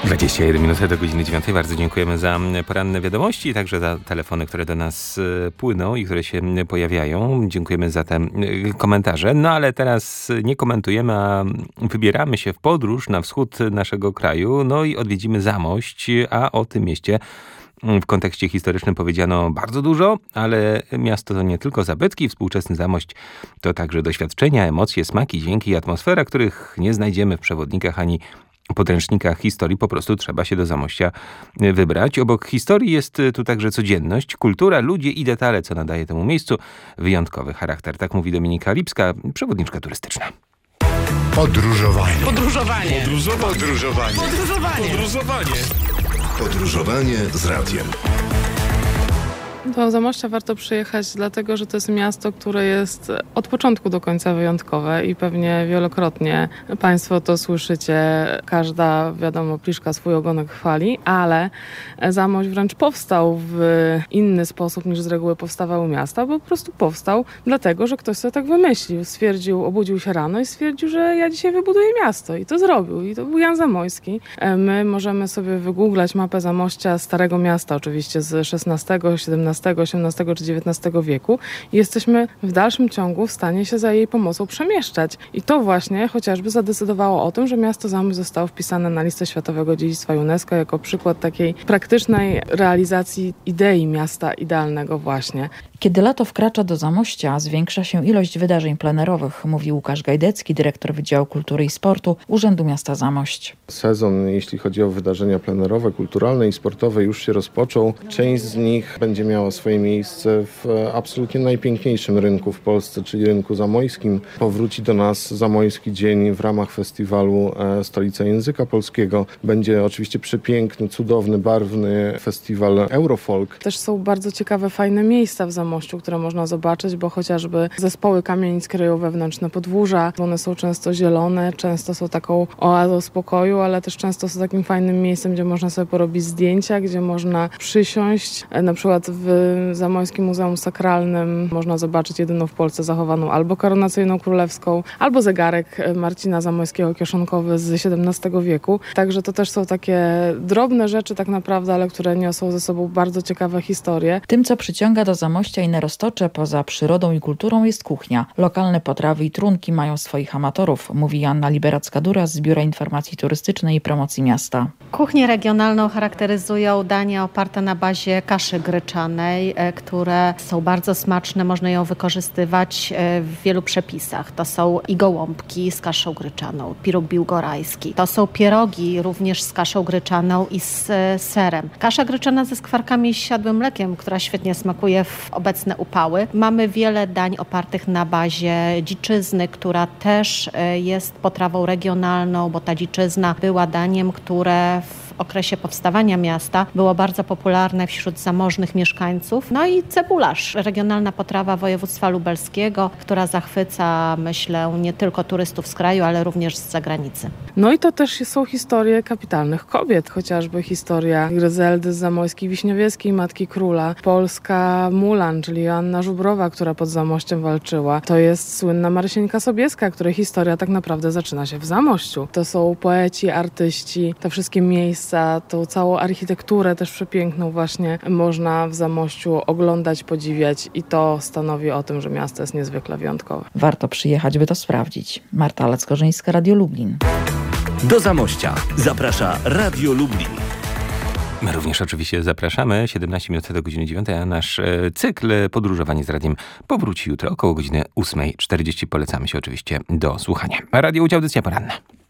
21 minut do godziny 9. Bardzo dziękujemy za poranne wiadomości i także za telefony, które do nas płyną i które się pojawiają. Dziękujemy za te komentarze. No ale teraz nie komentujemy, a wybieramy się w podróż na wschód naszego kraju. No i odwiedzimy Zamość, a o tym mieście w kontekście historycznym powiedziano bardzo dużo, ale miasto to nie tylko zabytki. Współczesny Zamość to także doświadczenia, emocje, smaki, dźwięki i atmosfera, których nie znajdziemy w przewodnikach ani podręcznikach historii. Po prostu trzeba się do Zamościa wybrać. Obok historii jest tu także codzienność, kultura, ludzie i detale, co nadaje temu miejscu wyjątkowy charakter. Tak mówi Dominika Lipska, przewodniczka turystyczna. Podróżowanie. Podróżowanie. Podróżowanie. Podróżowanie. Podróżowanie. Podróżowanie z radiem. Do Zamościa warto przyjechać dlatego, że to jest miasto, które jest od początku do końca wyjątkowe i pewnie wielokrotnie Państwo to słyszycie. Każda, wiadomo, pliszka swój ogonek chwali, ale Zamość wręcz powstał w inny sposób niż z reguły powstawały miasta, bo po prostu powstał dlatego, że ktoś sobie tak wymyślił. Stwierdził, obudził się rano i stwierdził, że ja dzisiaj wybuduję miasto i to zrobił. I to był Jan Zamoyski. My możemy sobie wygooglać mapę Zamościa, Starego Miasta oczywiście z XVI, XVII, XVIII czy XIX wieku i jesteśmy w dalszym ciągu w stanie się za jej pomocą przemieszczać. I to właśnie chociażby zadecydowało o tym, że miasto Zamość zostało wpisane na listę Światowego Dziedzictwa UNESCO jako przykład takiej praktycznej realizacji idei miasta idealnego właśnie. Kiedy lato wkracza do Zamościa, zwiększa się ilość wydarzeń plenerowych, mówi Łukasz Gajdecki, dyrektor Wydziału Kultury i Sportu Urzędu Miasta Zamość. Sezon, jeśli chodzi o wydarzenia plenerowe, kulturalne i sportowe, już się rozpoczął. Część z nich będzie miała swoje miejsce w absolutnie najpiękniejszym rynku w Polsce, czyli rynku zamojskim. Powróci do nas Zamojski Dzień w ramach festiwalu Stolica Języka Polskiego. Będzie oczywiście przepiękny, cudowny, barwny festiwal Eurofolk. Też są bardzo ciekawe, fajne miejsca w Zamościu, które można zobaczyć, bo chociażby zespoły kamienic kryją wewnętrzne podwórza. One są często zielone, często są taką oazą spokoju, ale też często są takim fajnym miejscem, gdzie można sobie porobić zdjęcia, gdzie można przysiąść. Na przykład w Zamojskim Muzeum Sakralnym można zobaczyć jedyną w Polsce zachowaną albo koronacyjną królewską, albo zegarek Marcina Zamojskiego kieszonkowy z XVII wieku. Także to też są takie drobne rzeczy tak naprawdę, ale które niosą ze sobą bardzo ciekawe historie. Tym, co przyciąga do Zamościa i na Roztocze poza przyrodą i kulturą, jest kuchnia. Lokalne potrawy i trunki mają swoich amatorów, mówi Joanna Liberacka-Dura z Biura Informacji Turystycznej i Promocji Miasta. Kuchnię regionalną charakteryzują dania oparte na bazie kaszy gryczanej, które są bardzo smaczne, można ją wykorzystywać w wielu przepisach. To są i gołąbki z kaszą gryczaną, piruk biłgorajski. To są pierogi również z kaszą gryczaną i z serem. Kasza gryczana ze skwarkami i siadłym mlekiem, która świetnie smakuje w obecne upały. Mamy wiele dań opartych na bazie dziczyzny, która też jest potrawą regionalną, bo ta dziczyzna była daniem, które w okresie powstawania miasta było bardzo popularne wśród zamożnych mieszkańców. No i cebularz, regionalna potrawa województwa lubelskiego, która zachwyca, myślę, nie tylko turystów z kraju, ale również z zagranicy. No i to też są historie kapitalnych kobiet, chociażby historia Gryzeldy z Zamojskiej Wiśniowieckiej, matki króla, polska Mulan, czyli Joanna Żubrowa, która pod Zamościem walczyła. To jest słynna Marysieńka Sobieska, której historia tak naprawdę zaczyna się w Zamościu. To są poeci, artyści, te wszystkie miejsca, tą całą architekturę też przepiękną właśnie można w Zamościu oglądać, podziwiać i to stanowi o tym, że miasto jest niezwykle wyjątkowe. Warto przyjechać, by to sprawdzić. Marta Lecko-Żyńska, Radio Lublin. Do Zamościa zaprasza Radio Lublin. My również oczywiście zapraszamy. 17 minut do godziny 9, a nasz cykl Podróżowanie z Radiem powróci jutro około godziny 8:40. Polecamy się oczywiście do słuchania. Radio Łódź, audycja poranna.